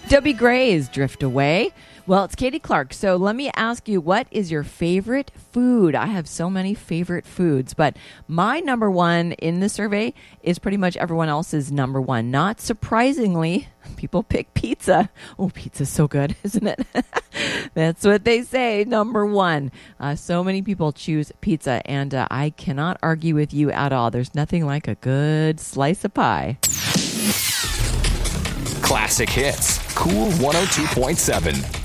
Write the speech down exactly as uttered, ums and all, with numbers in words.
Debbie Gray's Drift Away. Well, it's Katie Clark. So let me ask you, what is your favorite food? I have so many favorite foods, but my number one in the survey is pretty much everyone else's number one. Not surprisingly, people pick pizza. Oh, pizza's so good, isn't it? That's what they say, number one. Uh, so many people choose pizza, and uh, I cannot argue with you at all. There's nothing like a good slice of pie. Classic hits. Cool one oh two point seven.